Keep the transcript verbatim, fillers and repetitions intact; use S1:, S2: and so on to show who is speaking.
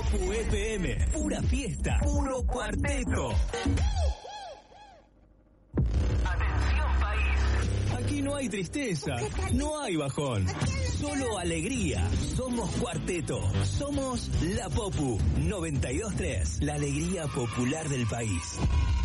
S1: Popu F M, pura fiesta, puro cuarteto. Atención país. Aquí no hay tristeza, no hay bajón, solo alegría. Somos cuarteto, somos la Popu noventa y dos punto tres, la alegría popular del país.